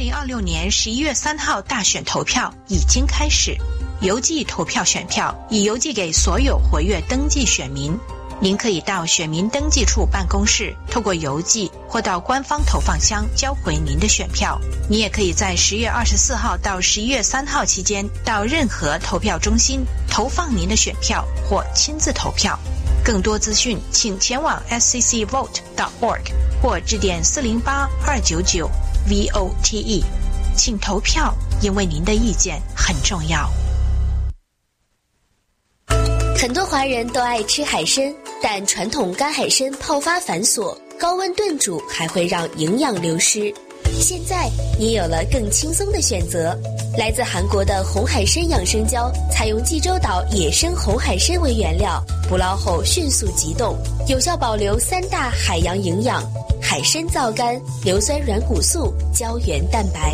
2026年11月3号大选投票已经开始，邮寄投票选票已邮寄给所有活跃登记选民。您可以到选民登记处办公室，透过邮寄或到官方投放箱交回您的选票。你也可以在10月24号到11月3号期间到任何投票中心投放您的选票或亲自投票。更多资讯请前往 sccvote.org 或致电408-299-VOTE。请投票，因为您的意见很重要。 很多华人都爱吃海参，但传统干海参泡发繁琐，高温炖煮还会让营养流失。现在你有了更轻松的选择，来自韩国的红海参养生胶，采用济州岛野生红海参为原料，捕捞后迅速急冻，有效保留3大海洋营养：海参皂苷、硫酸软骨素、胶原蛋白。